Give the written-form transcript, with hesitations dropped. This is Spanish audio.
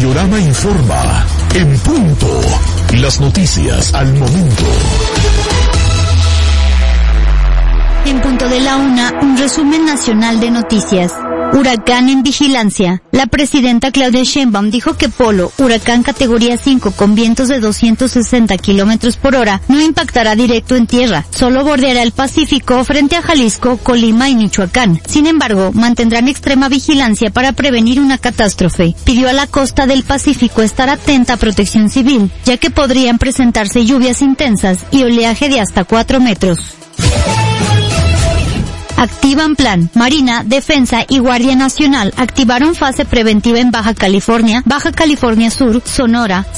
Radiorama informa. En punto. Las noticias al momento. En punto de la 1, un resumen nacional de noticias. Huracán en vigilancia. La presidenta Claudia Sheinbaum dijo que Polo, huracán categoría 5 con vientos de 260 kilómetros por hora, no impactará directo en tierra, solo bordeará el Pacífico frente a Jalisco, Colima y Michoacán. Sin embargo, mantendrán extrema vigilancia para prevenir una catástrofe. Pidió a la costa del Pacífico estar atenta a Protección Civil, ya que podrían presentarse lluvias intensas y oleaje de hasta 4 metros. Activan plan. Marina, Defensa y Guardia Nacional activaron fase preventiva en Baja California Sur, Sonora,